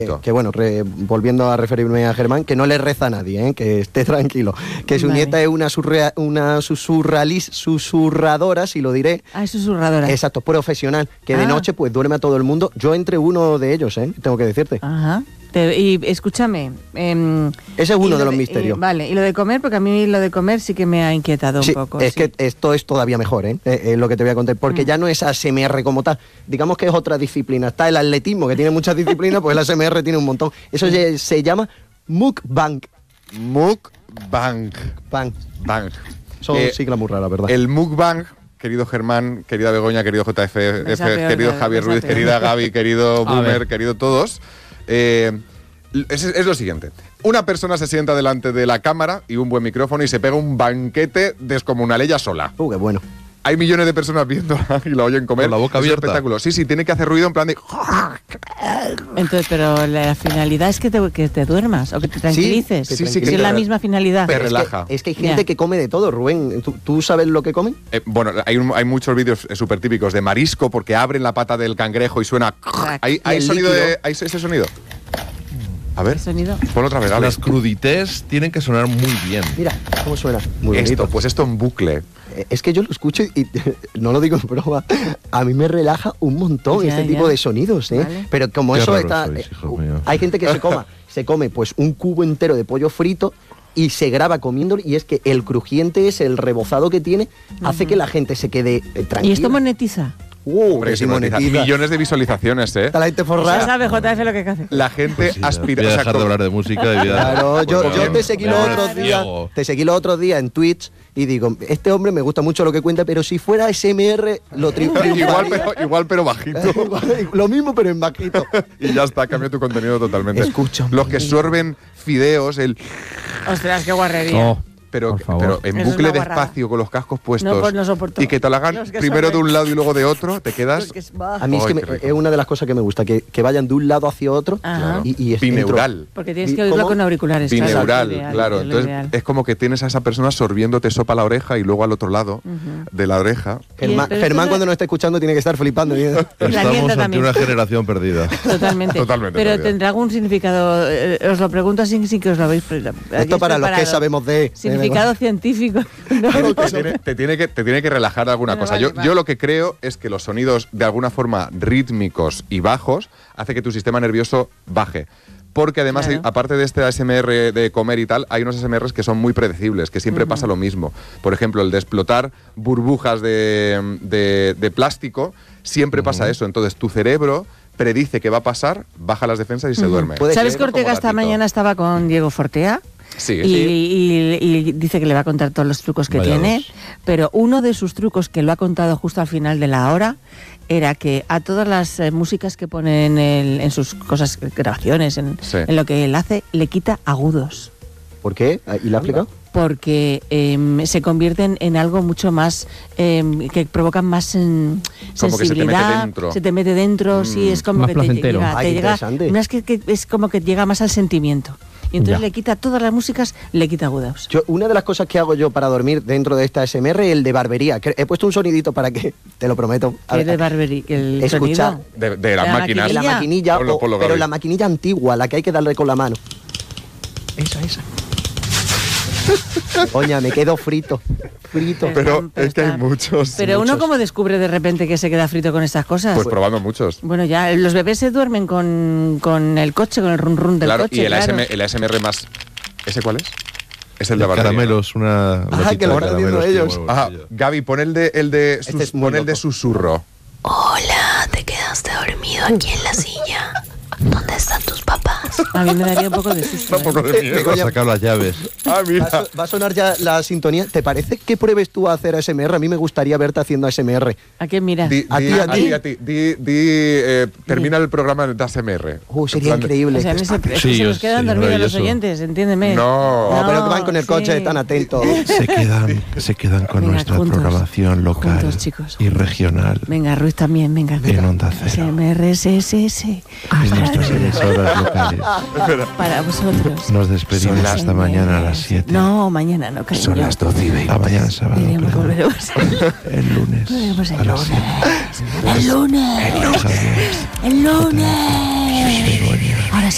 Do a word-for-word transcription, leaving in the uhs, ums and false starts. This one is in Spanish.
Que, que bueno, re, volviendo a referirme a Germán, que no le reza a nadie, ¿eh? Que esté tranquilo. Que su vale. nieta es una, surrea, una susurralis, susurradora, si lo diré. Ah, es susurradora. Exacto, profesional. Que ah. de noche pues duerme a todo el mundo. Yo entre uno de ellos, ¿eh? Tengo que decirte. Ajá. Te, y escúchame. Eh, Ese es uno de los de, misterios. Eh, vale, y lo de comer, porque a mí lo de comer sí que me ha inquietado sí, un poco. Es sí. que esto es todavía mejor, ¿eh? Es, es lo que te voy a contar. Porque mm. ya no es A S M R como tal. Digamos que es otra disciplina. Está el atletismo, que tiene muchas disciplinas, pues el A S M R tiene un montón. Eso sí. se, se llama mukbang. Mukbang. Bang. Bang. Son eh, siglas muy raras, ¿verdad? El mukbang, querido Germán, querida Begoña, querido J F, F, peor, querido Javier Ruiz, peor. querida Gaby, querido Boomer, querido todos. Eh, es, es lo siguiente. Una persona se sienta delante de la cámara y un buen micrófono y se pega un banquete descomunal ella sola. Uh, qué bueno. Hay millones de personas viéndola y la oyen comer. Con la boca abierta. Espectáculo. Sí, sí, tiene que hacer ruido en plan de... Entonces, pero la finalidad es que te, que te duermas o que te tranquilices. Sí, sí, sí, sí, que es la misma finalidad. Te pero relaja. Es que, es que hay gente yeah. que come de todo, Rubén. ¿Tú, tú sabes lo que comen? Eh, bueno, hay, un, hay muchos vídeos eh, súper típicos de marisco porque abren la pata del cangrejo y suena... ¿Hay, hay sonido de, ¿Hay ese sonido? A ver, sonido? Ponlo otra vez, Alex. Las crudités tienen que sonar muy bien. Mira, ¿cómo suena? Muy esto, bonito. Pues esto en bucle. Es que yo lo escucho y, y no lo digo en broma, a mí me relaja un montón ya, este ya. tipo de sonidos, ¿eh? Vale. Pero como Qué eso raro está... sois, hijo eh, mío. hay gente que se coma, se come pues un cubo entero de pollo frito y se graba comiéndolo y es que el crujiente ese, el rebozado que tiene, uh-huh. hace que la gente se quede eh, tranquila. ¿Y esto monetiza? Uh, Hombre, sí, monetiza. Millones de visualizaciones, ¿eh? Está la gente forrada. Ya sabe J F lo que hace. La gente pues sí, aspira... Voy a o sea, dejar de hablar de música. De vida. Claro, yo, pues yo bien, te seguí los otros días, te seguí los otros días en Twitch y digo, este hombre me gusta mucho lo que cuenta, pero si fuera A S M R lo triunfaría. igual, pero, igual pero bajito. Lo mismo pero en bajito. Y ya está, cambia tu contenido totalmente. Escucha. Los que sorben fideos, el... Ostras, qué guarrería. Oh. Pero, pero en Eso bucle despacio, con los cascos puestos. No, pues no soporto. Y que te lo hagan primero sorben. de un lado y luego de otro, te quedas... A mí es que me, es una de las cosas que me gusta, que, que vayan de un lado hacia otro. Claro. y, y es bineural. dentro. Porque tienes que oírlo ¿Cómo? con auriculares. Bineural, claro. Ideal, claro. es Entonces ideal. es como que tienes a esa persona sorbiéndote sopa a la oreja y luego al otro lado uh-huh. de la oreja. Germán, Germán cuando nos está escuchando tiene que estar flipando. Estamos ante una generación perdida. Totalmente. Totalmente Pero perdida. tendrá algún significado, eh, os lo pregunto sin, sin que os lo habéis... Esto para los que sabemos de... Significado científico. No, Te, te, tiene, te, tiene que, te tiene que relajar de alguna bueno, cosa. vale, yo, vale. yo lo que creo es que los sonidos de alguna forma rítmicos y bajos hace que tu sistema nervioso baje. Porque además, claro. hay, aparte de este A S M R de comer y tal, hay unos A S M Rs que son muy predecibles, que siempre uh-huh. pasa lo mismo. Por ejemplo, el de explotar burbujas de, de, de plástico, siempre uh-huh. pasa eso. Entonces tu cerebro predice que va a pasar, baja las defensas y uh-huh. se duerme. ¿Sabes que Ortega esta mañana estaba con Diego Fortea? Sí, y, sí. Y, y dice que le va a contar todos los trucos que Vaya tiene, dos. Pero uno de sus trucos que lo ha contado justo al final de la hora era que a todas las eh, músicas que pone en, el, en sus cosas, grabaciones, en, sí. en lo que él hace, le quita agudos. ¿Por qué? ¿Y lo ha explicado? Porque eh, se convierten en algo mucho más eh, que provocan más eh, como sensibilidad, que se te mete dentro, se te mete dentro mm. sí, es como más que te llega, Ay, te llega no es que, que es como que llega más al sentimiento. Y entonces ya. le quita todas las músicas, le quita agudos. Yo, una de las cosas que hago yo para dormir dentro de esta A S M R es el de barbería. Que he puesto un sonidito para que, te lo prometo. ¿Qué de barbería? ¿El escuchar sonido? De, de las ¿De la máquinas. De la maquinilla, Ponlo, o, ponlo, pero Gaby. la maquinilla antigua, la que hay que darle con la mano. Esa, esa. Coña, me quedo frito. Frito. Pero, pero es que hay muchos. Pero muchos. uno cómo descubre de repente que se queda frito con estas cosas. Pues probando muchos. Bueno, ya, los bebés se duermen con, con el coche, con el run run del claro, coche. Y el, claro. A S M, el A S M R más... ¿Ese cuál es? Es el de El barbería. caramelos, una... Ah, que lo están haciendo ellos. Ajá, Gaby, pon el de, el de, Este sus, es muy pon el de loco. susurro. Hola, te quedaste dormido aquí en la silla. ¿Dónde están tus papás? A mí me daría un poco de susto. Un poco ¿eh? de miedo. Va a sacar las llaves. Ah, mira. Va a, va a sonar ya la sintonía. ¿Te parece que pruebes tú a hacer A S M R? A mí me gustaría verte haciendo A S M R. ¿A quién miras? Di, A di, ti, a a ti. ti, a ti. Di, di, eh, termina el programa de A S M R. Uh, sería En plan de- increíble. O sea, a mí se, es que Sí, se nos sí, quedan dormidos los maravilloso. oyentes, entiéndeme. No. No, pero que van con el coche, sí. están atentos. Se quedan, se quedan con Venga, nuestra juntos, programación local juntos, chicos. y regional. Venga, Ruiz también, venga. En Onda Cero. S M R S S S. En nuestras emisoras locales. Para vosotros. Nos despedimos Son las- hasta mañana a las siete. No, mañana no, cariño. Son las doce y veinte. A mañana sábado. Iremos, perdón. volveremos. El lunes. Volveremos a el las siete. lunes. El lunes. Javier. El lunes. Begoña. Ahora sí.